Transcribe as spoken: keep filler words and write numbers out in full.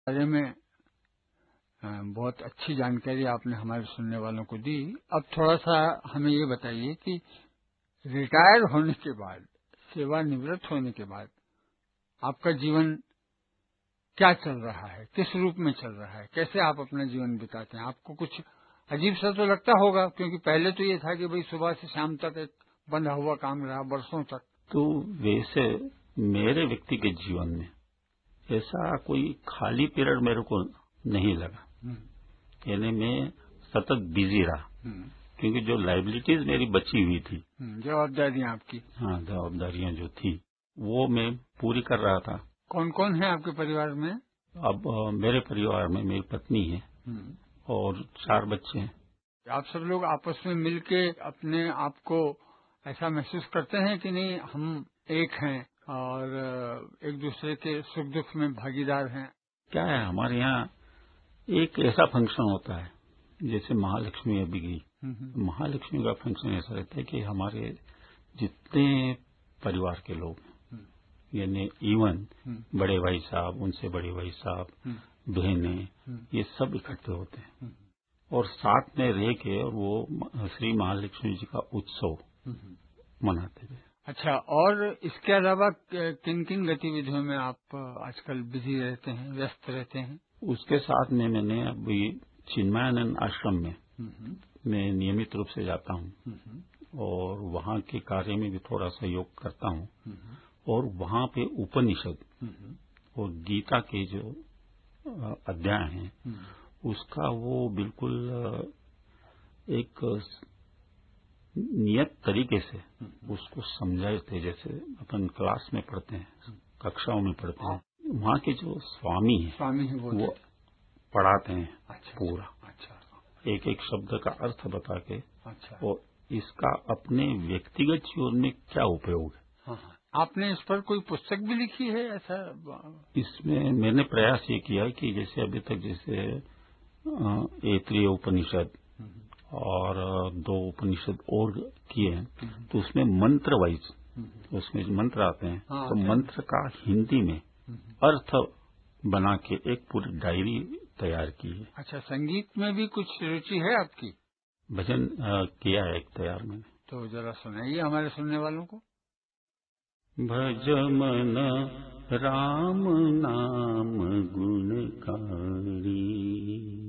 बारे में अ, बहुत अच्छी जानकारी आपने हमारे सुनने वालों को दी। अब थोड़ा सा हमें ये बताइए कि रिटायर होने के बाद, सेवानिवृत्त होने के बाद आपका जीवन क्या चल रहा है, किस रूप में चल रहा है, कैसे आप अपना जीवन बिताते हैं? आपको कुछ अजीब सा तो लगता होगा, क्योंकि पहले तो ये था कि भाई सुबह से शाम तक एक बंधा हुआ काम रहा वर्षों तक। तो वैसे मेरे व्यक्तिगत जीवन में ऐसा कोई खाली पीरियड मेरे को नहीं लगा। यानी मैं सतत बिजी रहा, क्योंकि जो लाइबिलिटीज मेरी बची हुई थी, जवाबदारियां आपकी, हाँ जवाबदारियां जो थी वो मैं पूरी कर रहा था। कौन कौन है आपके परिवार में? अब अ, मेरे परिवार में मेरी पत्नी है और चार बच्चे हैं। आप सब लोग आपस में मिलके अपने आप को ऐसा महसूस करते हैं कि नहीं, हम एक हैं और एक दूसरे के सुख दुख में भागीदार हैं? क्या है, हमारे यहाँ एक ऐसा फंक्शन होता है, जैसे महालक्ष्मी अभी गई, महालक्ष्मी का फंक्शन ऐसा रहता है कि हमारे जितने परिवार के लोग हैं, यानी इवन बड़े भाई साहब, उनसे बड़े भाई साहब, बहनें, ये सब इकट्ठे होते हैं और साथ में रह के वो श्री महालक्ष्मी जी का उत्सव मनाते थे। अच्छा, और इसके अलावा किन किन गतिविधियों में आप आजकल बिजी रहते हैं, व्यस्त रहते हैं? उसके साथ में मैंने अभी चिन्मयानंद आश्रम में मैं नियमित रूप से जाता हूँ और वहाँ के कार्य में भी थोड़ा सहयोग करता हूँ और वहाँ पे उपनिषद और गीता के जो अध्याय हैं उसका वो बिल्कुल एक नियत तरीके से उसको समझाते, जैसे अपन क्लास में पढ़ते हैं, कक्षाओं में पढ़ते हैं। वहाँ के जो स्वामी हैं स्वामी है वो, वो पढ़ाते हैं। अच्छा, पूरा अच्छा, एक एक शब्द का अर्थ बता के, अच्छा, और इसका अपने व्यक्तिगत जीवन में क्या उपयोग है। हाँ, आपने इस पर कोई पुस्तक भी लिखी है ऐसा? इसमें मैंने प्रयास ये किया कि जैसे अभी तक जैसे ऐतरेय उपनिषद और दो उपनिषद और किए हैं, तो उसमें मंत्र वाइज उसमें मंत्र आते हैं, हाँ, तो मंत्र का हिंदी में अर्थ बना के एक पूरी डायरी तैयार की है। अच्छा, संगीत में भी कुछ रुचि है आपकी? भजन आ, किया है एक तैयार मैंने। तो जरा सुनाइए हमारे सुनने वालों को। भज मन राम नाम गुणकारी,